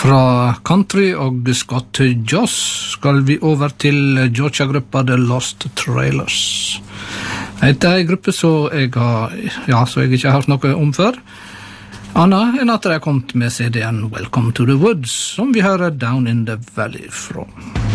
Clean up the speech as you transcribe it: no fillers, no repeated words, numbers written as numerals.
Fra country og Scott Joss skal vi over til Georgia-gruppa The Lost Trailers. Dette er en gruppe som jeg ikke har hørt noe om før, annet enn at de har kommet med CD-en Welcome to the Woods, som vi hører Down in the Valley fra.